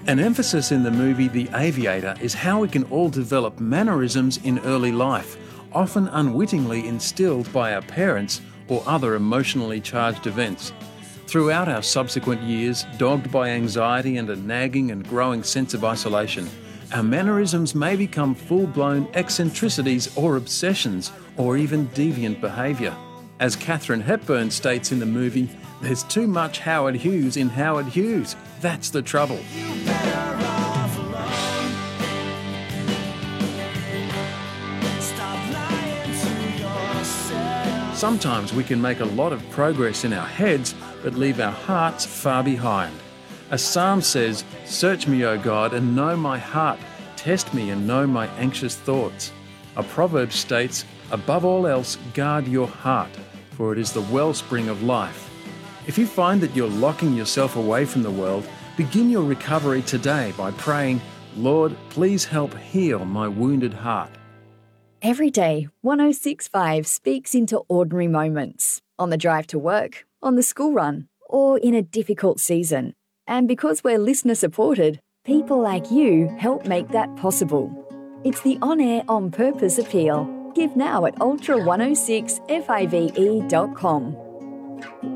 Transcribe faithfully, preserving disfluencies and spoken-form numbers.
An emphasis in the movie The Aviator is how we can all develop mannerisms in early life, often unwittingly instilled by our parents or other emotionally charged events. Throughout our subsequent years, dogged by anxiety and a nagging and growing sense of isolation, our mannerisms may become full-blown eccentricities or obsessions, or even deviant behaviour. As Katharine Hepburn states in the movie, there's too much Howard Hughes in Howard Hughes. That's the trouble. Sometimes we can make a lot of progress in our heads, but leave our hearts far behind. A psalm says, "Search me, O God, and know my heart. Test me and know my anxious thoughts." A proverb states, "Above all else, guard your heart, for it is the wellspring of life." If you find that you're locking yourself away from the world, begin your recovery today by praying, "Lord, please help heal my wounded heart." Every day, one oh six point five speaks into ordinary moments, on the drive to work, on the school run, or in a difficult season. And because we're listener supported, people like you help make that possible. It's the On Air On Purpose appeal. Give now at ultra one oh six five e dot com.